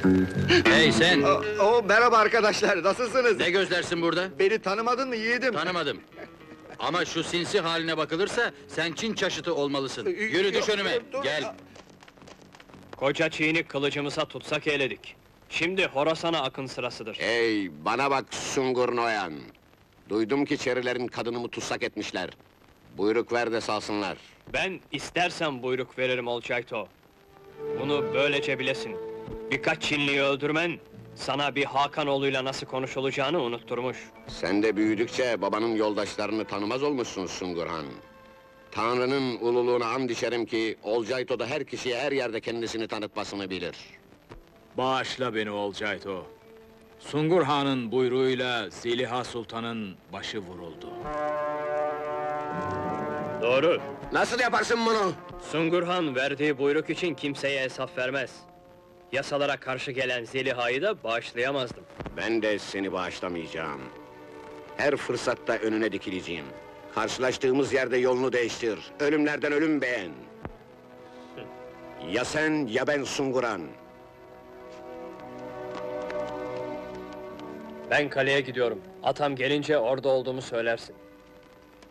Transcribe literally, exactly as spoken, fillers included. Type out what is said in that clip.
Hey sen! O, o, merhaba arkadaşlar, nasılsınız? Ne gözlersin burada? Beni tanımadın mı yiğidim? Tanımadım. Ama şu sinsi haline bakılırsa, sen Çin çaşıtı olmalısın. Yürü düş Yok, önüme, dur. gel! Koca çiğini kılıcımıza tutsak eyledik. Şimdi Horasan'a akın sırasıdır. Hey, bana bak Sungur Noyan! Duydum ki Çerilerin kadınımı tutsak etmişler. Buyruk ver de salsınlar. Ben istersen buyruk veririm Olcayto. Bunu böylece bilesin. Birkaç Çinliyi öldürmen, sana bir Hakanoğlu'yla nasıl konuşulacağını unutturmuş. Sen de büyüdükçe babanın yoldaşlarını tanımaz olmuşsun Sungur Han. Tanrı'nın ululuğuna and içerim ki, Olcayto da her kişiye her yerde kendisini tanıtmasını bilir. Bağışla beni Olcayto. Sungur Han'ın buyruğuyla Zeliha Sultan'ın başı vuruldu. Doğru. Nasıl yaparsın bunu? Sungur Han verdiği buyruk için kimseye hesap vermez. Yasalara karşı gelen Zeliha'yı da bağışlayamazdım. Ben de seni bağışlamayacağım. Her fırsatta önüne dikileceğim. Karşılaştığımız yerde yolunu değiştir. Ölümlerden ölüm beğen. Ya sen ya ben Sunguran. Ben kaleye gidiyorum. Atam gelince orada olduğumu söylersin.